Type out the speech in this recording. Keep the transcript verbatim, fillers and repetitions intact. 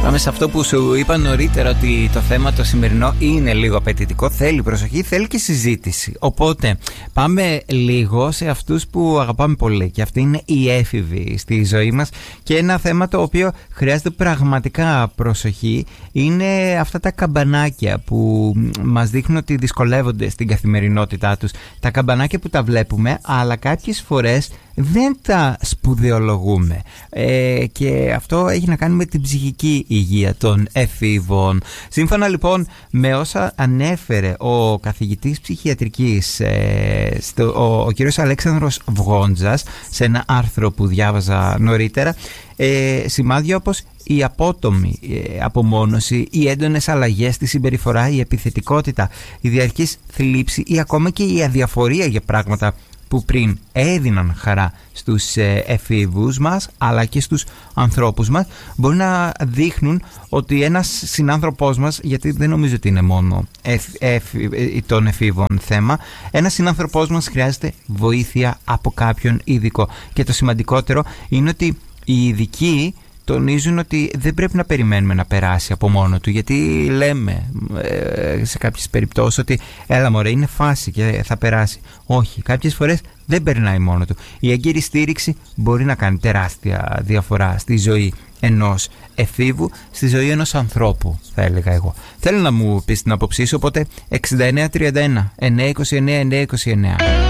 Πάμε σε αυτό που σου είπα νωρίτερα, ότι το θέμα το σημερινό είναι λίγο απαιτητικό, θέλει προσοχή, θέλει και συζήτηση. Οπότε πάμε λίγο σε αυτούς που αγαπάμε πολύ, και αυτοί είναι οι έφηβοι στη ζωή μας. Και ένα θέμα το οποίο χρειάζεται πραγματικά προσοχή είναι αυτά τα καμπανάκια που μας δείχνουν ότι δυσκολεύονται στην καθημερινότητά τους. Τα καμπανάκια που τα βλέπουμε, αλλά κάποιες φορές δεν τα σπουδαιολογούμε, ε, και αυτό έχει να κάνει με την ψυχική υγεία των εφήβων. Σύμφωνα λοιπόν με όσα ανέφερε ο καθηγητής ψυχιατρικής, ε, στο, ο, ο κύριος Αλέξανδρος Βγόντζας, σε ένα άρθρο που διάβαζα νωρίτερα, ε, σημάδια όπως η απότομη ε, απομόνωση, οι έντονες αλλαγές στη συμπεριφορά, η επιθετικότητα, η διαρκής θλίψη ή ακόμα και η αδιαφορία για πράγματα που πριν έδιναν χαρά στους εφήβους μας αλλά και στους ανθρώπους μας, μπορεί να δείχνουν ότι ένας συνάνθρωπός μας, γιατί δεν νομίζω ότι είναι μόνο εφ, εφ, των εφήβων θέμα, ένας συνάνθρωπός μας χρειάζεται βοήθεια από κάποιον ειδικό. Και το σημαντικότερο είναι ότι οι ειδικοί τονίζουν ότι δεν πρέπει να περιμένουμε να περάσει από μόνο του, γιατί λέμε ε, σε κάποιες περιπτώσεις ότι έλα μωρέ, είναι φάση και θα περάσει. Όχι, κάποιες φορές δεν περνάει μόνο του. Η έγκυρη στήριξη μπορεί να κάνει τεράστια διαφορά στη ζωή ενός εφήβου, στη ζωή ενός ανθρώπου, θα έλεγα εγώ. Θέλω να μου πεις την άποψή σου, οπότε εξήντα εννέα τριάντα ένα εννιακόσια είκοσι εννέα εννιακόσια είκοσι εννέα.